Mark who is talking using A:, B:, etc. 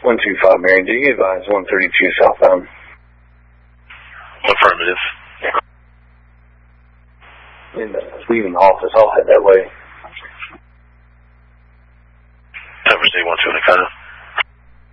A: 125 Marion, do you advise 132 southbound?
B: Affirmative.
A: And leaving the office, I'll head that way.
B: Cover C 120 kind of.